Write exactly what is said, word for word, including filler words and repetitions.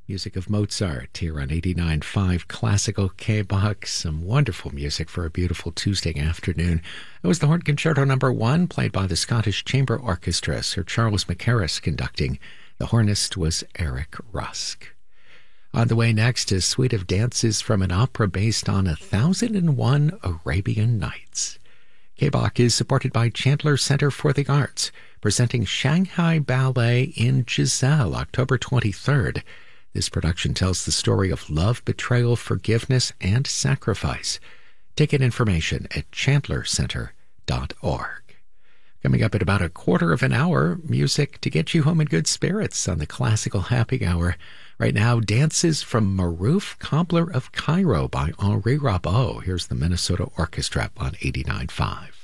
Music of Mozart here on eighty-nine point five Classical K-Bach. Some wonderful music for a beautiful Tuesday afternoon. It was the Horn Concerto Number One, played by the Scottish Chamber Orchestra, Sir Charles Mackerras conducting. The hornist was Eric Rusk. On the way next is Suite of Dances from an opera based on a thousand and one Arabian Nights. K-Bach is supported by Chandler Center for the Arts, presenting Shanghai Ballet in Giselle, October twenty-third. This production tells the story of love, betrayal, forgiveness, and sacrifice. Ticket information at chandler center dot org. Coming up at about a quarter of an hour, music to get you home in good spirits on the Classical Happy Hour. Right now, Dances from Maruf, Cobbler of Cairo by Henri Rabault. Here's the Minnesota Orchestra on eighty-nine point five.